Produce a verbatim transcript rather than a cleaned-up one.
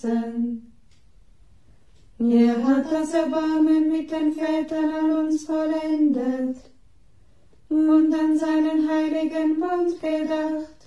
Er hat das Erbarmen mit den Vätern an uns vollendet und an seinen heiligen Bund gedacht,